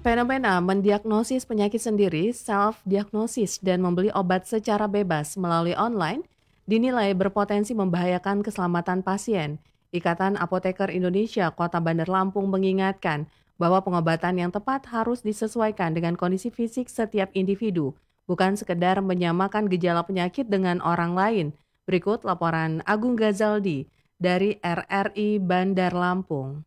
Fenomena mendiagnosis penyakit sendiri, self-diagnosis, dan membeli obat secara bebas melalui online dinilai berpotensi membahayakan keselamatan pasien. Ikatan Apoteker Indonesia Kota Bandar Lampung mengingatkan bahwa pengobatan yang tepat harus disesuaikan dengan kondisi fisik setiap individu, bukan sekedar menyamakan gejala penyakit dengan orang lain. Berikut laporan Agung Gazaldi dari RRI Bandar Lampung.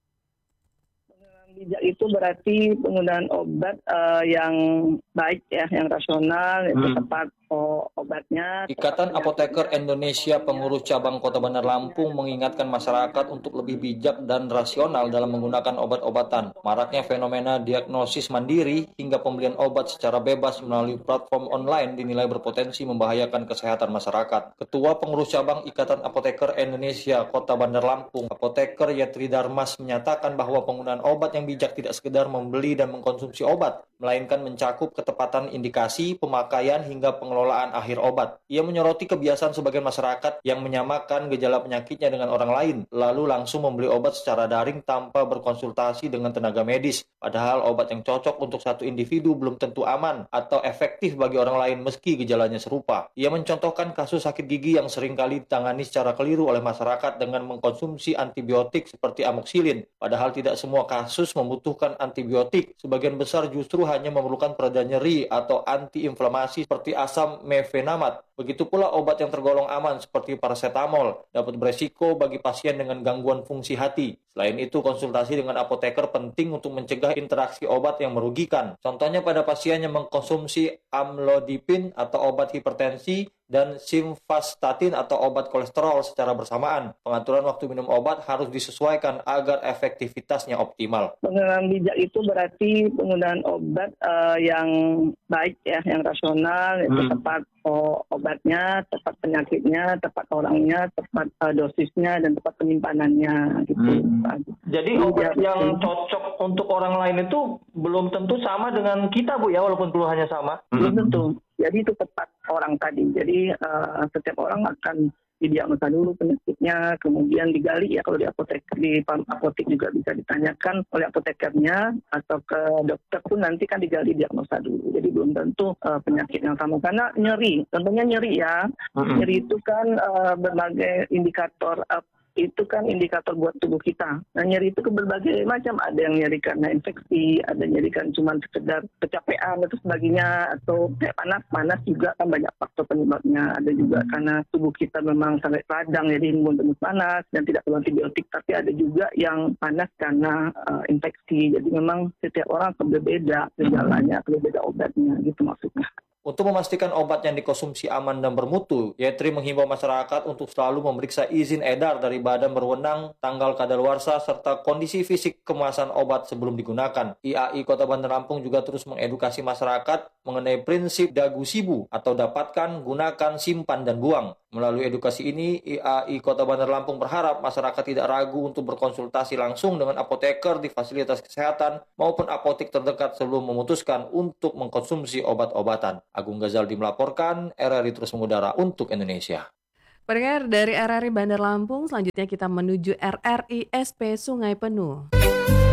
Bijak itu berarti penggunaan obat yang baik ya, yang rasional, itu tepat obatnya. Ikatan Apoteker Indonesia Pengurus Cabang Kota Bandar Lampung mengingatkan masyarakat untuk lebih bijak dan rasional dalam menggunakan obat-obatan. Maraknya fenomena diagnosis mandiri hingga pembelian obat secara bebas melalui platform online dinilai berpotensi membahayakan kesehatan masyarakat. Ketua Pengurus Cabang Ikatan Apoteker Indonesia Kota Bandar Lampung, Apoteker Yatri Darmas menyatakan bahwa penggunaan obat yang bijak tidak sekedar membeli dan mengkonsumsi obat, melainkan mencakup ketepatan indikasi, pemakaian, hingga pengelolaan akhir obat. Ia menyoroti kebiasaan sebagian masyarakat yang menyamakan gejala penyakitnya dengan orang lain, lalu langsung membeli obat secara daring tanpa berkonsultasi dengan tenaga medis. Padahal obat yang cocok untuk satu individu belum tentu aman atau efektif bagi orang lain meski gejalanya serupa. Ia mencontohkan kasus sakit gigi yang seringkali ditangani secara keliru oleh masyarakat dengan mengkonsumsi antibiotik seperti amoxicillin. Padahal tidak semua kasus membutuhkan antibiotik. Sebagian besar justru hanya memerlukan pereda nyeri atau antiinflamasi seperti asam mefenamat. Begitu pula obat yang tergolong aman seperti paracetamol dapat beresiko bagi pasien dengan gangguan fungsi hati. Selain itu, konsultasi dengan apoteker penting untuk mencegah interaksi obat yang merugikan. Contohnya pada pasien yang mengkonsumsi amlodipin atau obat hipertensi dan simvastatin atau obat kolesterol secara bersamaan. Pengaturan waktu minum obat harus disesuaikan agar efektivitasnya optimal. Penggunaan bijak itu berarti penggunaan obat yang baik ya, yang rasional, itu tepat obatnya, tepat penyakitnya, tepat orangnya, tepat dosisnya, dan tepat penyimpanannya gitu. Jadi obat yang cocok untuk orang lain itu belum tentu sama dengan kita, Bu, ya, walaupun keluhannya sama? Belum tentu. Jadi itu tepat orang tadi. Jadi setiap orang akan didiagnosa dulu penyakitnya, kemudian digali ya, kalau di apotek juga bisa ditanyakan oleh apotekernya atau ke dokter pun nanti kan digali diagnosa dulu. Jadi belum tentu penyakit yang sama, karena nyeri, contohnya nyeri ya, nyeri itu kan berbagai indikator itu kan indikator buat tubuh kita. Nah, nyeri itu ke berbagai macam. Ada yang nyeri karena infeksi, ada nyeri kan cuma sekedar kecapean atau sebagainya, atau kayak panas juga kan banyak faktor penyebabnya. Ada juga karena tubuh kita memang sangat radang, jadi imun tembus panas dan tidak perlu antibiotik. Tapi ada juga yang panas karena infeksi. Jadi memang setiap orang berbeda gejalanya, berbeda obatnya, gitu maksudnya. Untuk memastikan obat yang dikonsumsi aman dan bermutu, Yatri menghimbau masyarakat untuk selalu memeriksa izin edar dari badan berwenang, tanggal kadaluarsa, serta kondisi fisik kemasan obat sebelum digunakan. IAI Kota Bandar Lampung juga terus mengedukasi masyarakat mengenai prinsip dagu sibu atau dapatkan, gunakan, simpan, dan buang. Melalui edukasi ini, IAI Kota Bandar Lampung berharap masyarakat tidak ragu untuk berkonsultasi langsung dengan apoteker di fasilitas kesehatan maupun apotek terdekat sebelum memutuskan untuk mengkonsumsi obat-obatan. Agung Gazaldi melaporkan, RRI terus mengudara untuk Indonesia. Pendengar dari RRI Bandar Lampung, selanjutnya kita menuju RRI SP Sungai Penuh.